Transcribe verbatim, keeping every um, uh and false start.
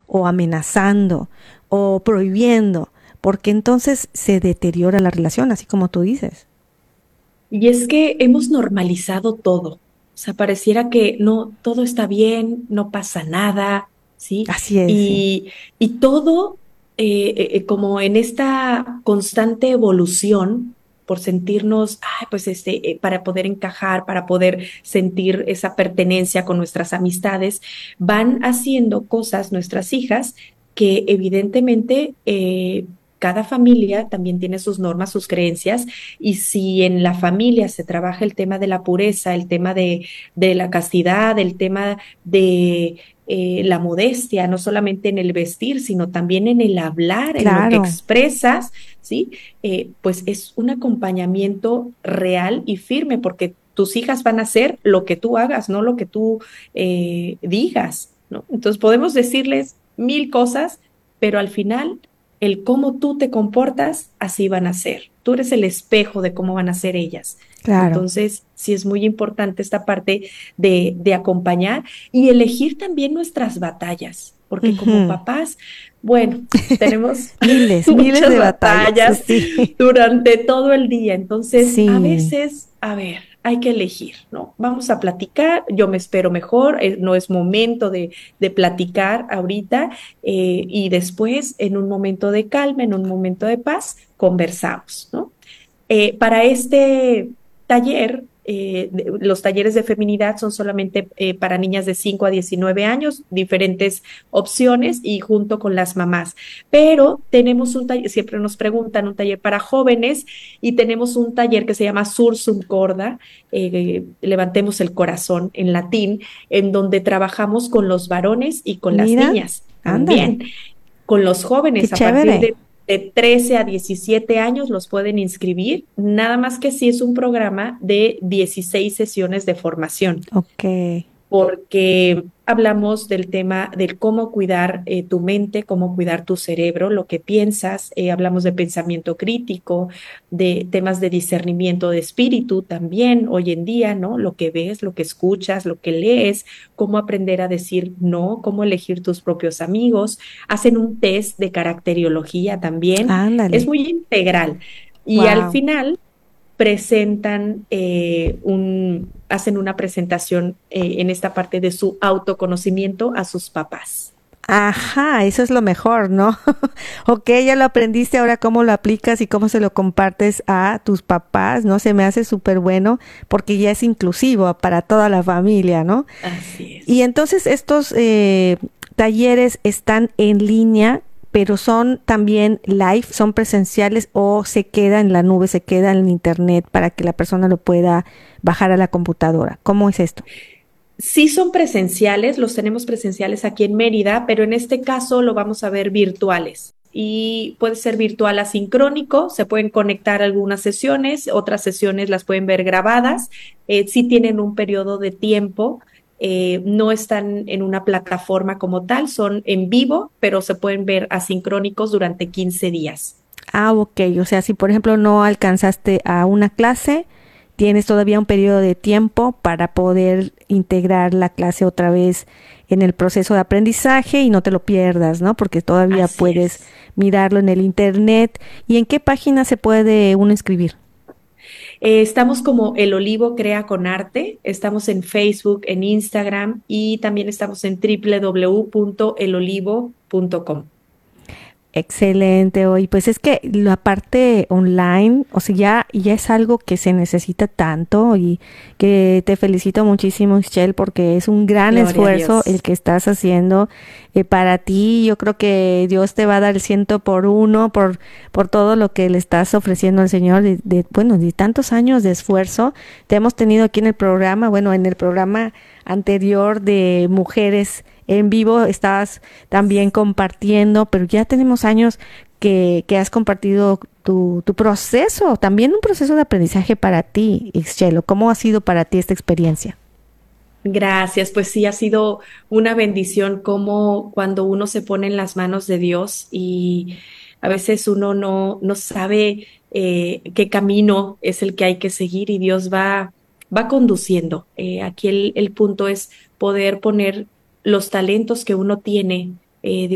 o amenazando o prohibiendo, porque entonces se deteriora la relación, así como tú dices. Y es que hemos normalizado todo. O sea, pareciera que no, todo está bien, no pasa nada, ¿sí? Así es, sí. Y, y todo eh, eh, eh, como en esta constante evolución por sentirnos, ay, pues este, eh, para poder encajar, para poder sentir esa pertenencia con nuestras amistades, van haciendo cosas nuestras hijas que evidentemente eh, cada familia también tiene sus normas, sus creencias, y si en la familia se trabaja el tema de la pureza, el tema de, de la castidad, el tema de eh, la modestia, no solamente en el vestir, sino también en el hablar, en lo que Claro, expresas, ¿sí? Eh, pues es un acompañamiento real y firme, porque tus hijas van a hacer lo que tú hagas, no lo que tú eh, digas, ¿no? Entonces podemos decirles mil cosas, pero al final el cómo tú te comportas, así van a ser. Tú eres el espejo de cómo van a ser ellas. claro. Entonces, sí es muy importante esta parte de, de acompañar y elegir también nuestras batallas, porque como Ujú. papás, bueno, tenemos Miles, miles muchas de batallas, batallas sí, durante todo el día. Entonces, a sí. veces, a ver, hay que elegir, ¿no? Vamos a platicar, yo me espero mejor, eh, no es momento de, de platicar ahorita, eh, y después, en un momento de calma, en un momento de paz, conversamos, ¿no? Eh, para este taller, eh, de- los talleres de feminidad son solamente eh, para niñas de cinco a diecinueve años, diferentes opciones y junto con las mamás. Pero tenemos un taller, siempre nos preguntan, un taller para jóvenes y tenemos un taller que se llama Sursum Corda, eh, levantemos el corazón en latín, en donde trabajamos con los varones y con las Mira, niñas ándale, también. Con los qué jóvenes a partir chévere. de de trece a diecisiete años los pueden inscribir, nada más que si es un programa de dieciséis sesiones de formación, Ok. porque hablamos del tema del cómo cuidar eh, tu mente, cómo cuidar tu cerebro, lo que piensas, eh, hablamos de pensamiento crítico, de temas de discernimiento de espíritu también hoy en día, ¿no? Lo que ves, lo que escuchas, lo que lees, cómo aprender a decir no, cómo elegir tus propios amigos, hacen un test de caracteriología también, es Ándale. muy integral. Y al Wow. final presentan eh, un, hacen una presentación eh, en esta parte de su autoconocimiento a sus papás. Ajá, eso es lo mejor, ¿no? Ok, ya lo aprendiste, ahora cómo lo aplicas y cómo se lo compartes a tus papás, ¿no? Se me hace súper bueno porque ya es inclusivo para toda la familia, ¿no? Así Y es. entonces estos eh, talleres están en línea, pero son también live, son presenciales o se queda en la nube, se queda en internet para que la persona lo pueda bajar a la computadora. ¿Cómo es esto? Sí son presenciales, los tenemos presenciales aquí en Mérida, pero en este caso lo vamos a ver virtuales. Y puede ser virtual asincrónico, se pueden conectar algunas sesiones, otras sesiones las pueden ver grabadas, eh, sí tienen un periodo de tiempo, eh, no están en una plataforma como tal, son en vivo, pero se pueden ver asincrónicos durante quince días. Ah, ok. O sea, si por ejemplo no alcanzaste a una clase, tienes todavía un periodo de tiempo para poder integrar la clase otra vez en el proceso de aprendizaje y no te lo pierdas, ¿no? Porque todavía Así puedes es. mirarlo en el internet. ¿Y en qué página se puede uno inscribir? Eh, estamos como El Olivo Crea con Arte, estamos en Facebook, en Instagram y también estamos en w w w punto el olivo punto com. Excelente, hoy pues es que la parte online, o sea, ya, ya es algo que se necesita tanto y que te felicito muchísimo, Michelle, porque es un gran Gloria a esfuerzo el Dios. que estás haciendo eh, para ti. Yo creo que Dios te va a dar el ciento por uno por, por todo lo que le estás ofreciendo al Señor de, de, bueno, de tantos años de esfuerzo. Te hemos tenido aquí en el programa, bueno, en el programa anterior de mujeres en vivo estabas también compartiendo, pero ya tenemos años que, que has compartido tu, tu proceso, también un proceso de aprendizaje para ti, Ixchelo. ¿Cómo ha sido para ti esta experiencia? Gracias, pues sí, ha sido una bendición como cuando uno se pone en las manos de Dios y a veces uno no, no sabe eh, qué camino es el que hay que seguir y Dios va, va conduciendo. Eh, aquí el, el punto es poder poner los talentos que uno tiene eh, de